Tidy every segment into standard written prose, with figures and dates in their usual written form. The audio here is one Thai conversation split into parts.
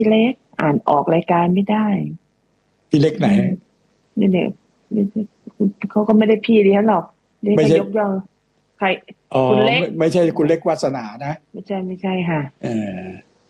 พี่เล็กอ่านออกรายการไม่ได้พี่เล็กไหนนี่เนี่ยเขาก็ไม่ได้พี่ดิฉันหรอกดิฉันไม่ก็ใช่ยกย่องใครอ๋อคุณเล็กไม่ใช่คุณเล็กวาสนานะไม่ใช่ค่ะเออ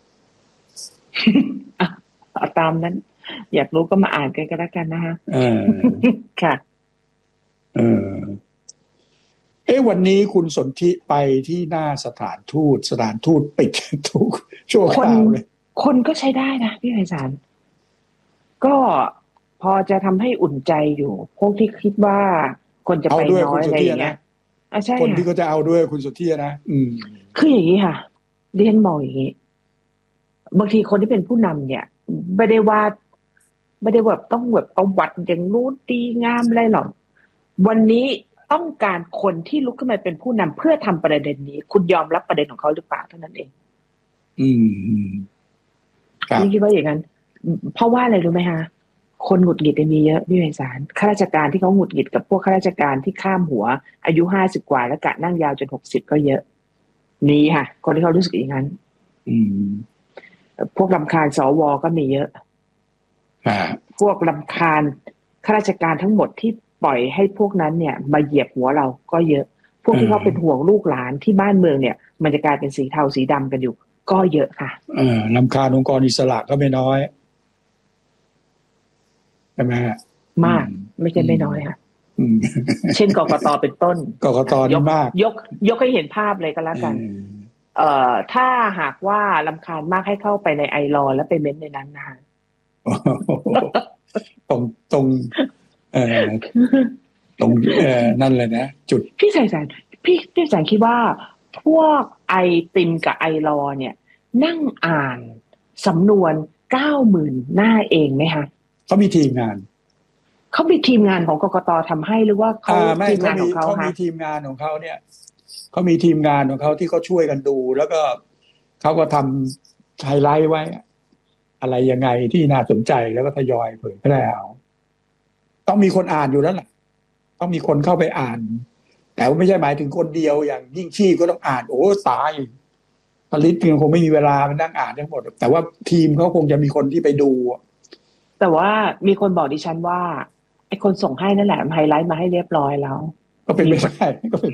เอาตามนั้น อยากรู้ก็มาอ่านกันก็แล้วกันนะคะเออค่ะเออวันนี้คุณสนธิไปที่หน้าสถานทูตปิดทุกชั่วคคนราวเลยคนก็ใช้ได้นะพี่ไพศาลก็พอจะทำให้อุ่นใจอยู่พวกที่คิดว่าคนจะเอาไปด้วยคุณน้อยอะไรสนธิอย่างเงี้ยนะใช่คนค่ะที่เขาจะเอาด้วยคุณสนธินะคืออย่างนี้ค่ะเรียนมองอย่างนี้บางทีคนที่เป็นผู้นำเนี่ยไม่ได้ว่าไม่ได้แบบต้องแบบประวัติอย่างรู้ดีงามอะไรหรอกวันนี้ต้องการคนที่ลุกขึ้นมาเป็นผู้นำเพื่อทำประเด็นนี้คุณยอมรับประเด็นของเขาหรือเปล่าเท่านั้นเองอืมครับนี่คิดว่าอย่างนั้นเพราะว่าอะไรรู้ไหมคะคนหงุดหงิดมีเยอะพี่ไพศาลข้าราชการที่เขาหงุดหงิดกับพวกข้าราชการที่ข้ามหัวอายุ50กว่าแล้วกะนั่งยาวจน60ก็เยอะนี่ค่ะคนที่เขารู้สึกอย่างนั้นอืมพวกรำคาญสวก็มีเยอะพวกรำคาญข้าราชการทั้งหมดที่ปล่อยให้พวกนั้นเนี่ยมาเหยียบหัวเราก็เยอะพวกที่เขาเป็นห่วงลูกหลานที่บ้านเมืองเนี่ยมันจะกลายเป็นสีเทาสีดำกันอยู่ก็เยอะค่ะรำคาญองค์กรอิสระก็ไม่น้อยใช่ไหมฮะมากไม่ใช่ไม่น้อยค่ะเช่นกกตเป็นต้นกกตนี่มากยกให้เห็นภาพเลยก็แล้วกันถ้าหากว่ารำคาญมากให้เข้าไปในไอรอแล้วไปเม้นในนั้นนะคะตรงตรงนั่นเลยนะจุดพี่สายคิดว่าพวกไอติมกับไอรอเนี่ยนั่งอ่านสำนวน 90,000 หน้าเองไหมคะเขามีทีมงานของกกตทำให้หรือว่าเขาทีมงานของเขามีทีมงานของเขาเนี่ยเขามีทีมงานของเขาที่เขาช่วยกันดูแล้วก็เขาก็ทำไฮไลท์ไว้อะไรยังไงที่น่าสนใจแล้วก็ทยอยเผยแพร่เอาต้องมีคนอ่านอยู่แล้วล่ะต้องมีคนเข้าไปอ่านแต่ว่าไม่ใช่หมายถึงคนเดียวอย่างยิ่งชีพก็ต้องอ่านโอ้ตายผลิตเพียงคงไม่มีเวลาไปนั่งอ่านทั้งหมดแต่ว่าทีมเขาคงจะมีคนที่ไปดูแต่ว่ามีคนบอกดิฉันว่าไอ้คนส่งให้นั่นแหละไฮไลท์มาให้เรียบร้อยแล้วก็เป็นไปได้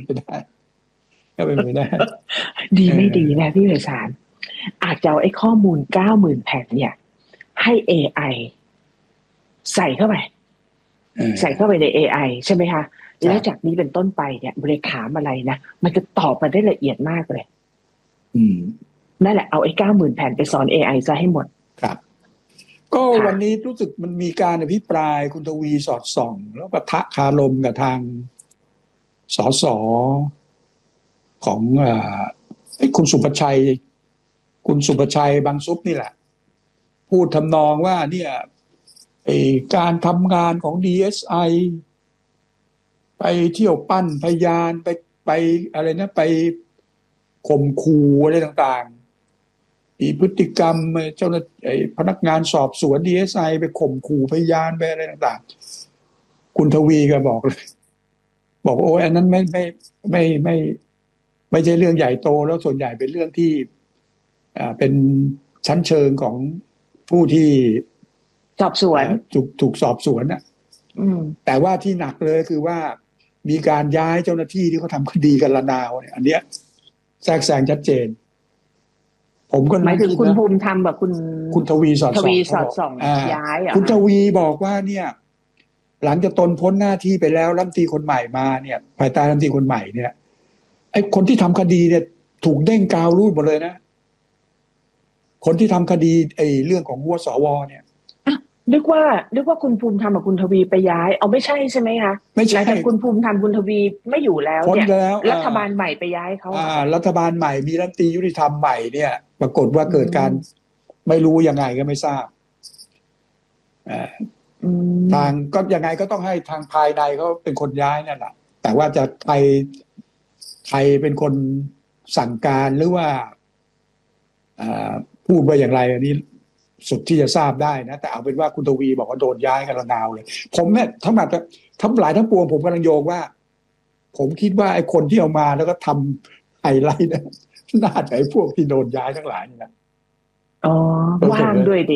ดีไม่ดีนะพี่ไพศาลอาจจะเอาไอ้ข้อมูล 90,000 แผ่นเนี่ยให้ AI ใส่เข้าไปใน AI ใช่ไหมคะแล้วจากนี้เป็นต้นไปเนี่ยบริขามอะไรนะมันจะตอบมาได้ละเอียดมากเลยนั่นแหละเอาไอ้ 90,000 แผ่นไปสอน AI ซะให้หมดครับก็วันนี้รู้สึกมันมีการอภิปรายคุณทวีสอดส่องแล้วปะทะคารมกับทางสสของคุณสุประชัยบางซุปนี่แหละพูดทำนองว่าเนี่ยการทำงานของ DSI ไปเที่ยวปั้นพยานไปอะไรนะไปข่มขู่อะไรต่างๆพฤติกรรมเจ้าหน้าพนักงานสอบสวน DSI ไปข่มขู่พยานไปอะไรต่างๆคุณทวีก็บอกเลยบอกโอ้ยอันนั้นไม่ใช่เรื่องใหญ่โตแล้วส่วนใหญ่เป็นเรื่องที่เป็นชั้นเชิงของผู้ที่สอบสวนถูกสอบสวนน่ะแต่ว่าที่หนักเลยคือว่ามีการย้ายเจ้าหน้าที่ที่เขาทำคดีกันละนาวเนี่ยอันเนี้ยแทรกแซงชัดเจนผมก็หมายถึงคุณภูมิธรรมกับคุณทวีสอดส่องย้ายคุณทวีบอกว่าเนี่ยหลังจากตนพ้นหน้าที่ไปแล้วรัฐมนตรีคนใหม่มาเนี่ยภายใต้รัฐมนตรีคนใหม่เนี่ยไอ้คนที่ทำคดีเนี่ยถูกเด้งกาวรูดหมดเลยนะคนที่ทำคดีเรื่องของหัวสวเนี่ยนึกว่าคุณภูมิธรรมกับคุณทวีไปย้ายเอาไม่ใช่ใช่ไหมคะไม่ใช่แต่คุณภูมิธรรมคุณทวีไม่อยู่แล้วเนี่ยรัฐบาลใหม่ไปย้ายเขารัฐบาลใหม่มีรัฐมนตรียุติธรรมใหม่เนี่ยปรากฏว่าเกิดการไม่รู้ยังไงก็ไม่ทราบทางก็ยังไงก็ต้องให้ทางภายในเขาเป็นคนย้ายนั่นแหละแต่ว่าจะใครเป็นคนสั่งการหรือว่าพูดว่าอย่างไรอันนี้สุดที่จะทราบได้นะแต่เอาเป็นว่าคุณทวีบอกว่าโดนย้ายกันระนาวเลยผมเนี่ยทั้งหลายทั้งปวงผมกำลังโยงว่าผมคิดว่าไอ้คนที่เอามาแล้วก็ทำไฮไลท์นะน่าจะไอ้พวกที่โดนย้ายทั้งหลายนี่นะว่างด้วยดิ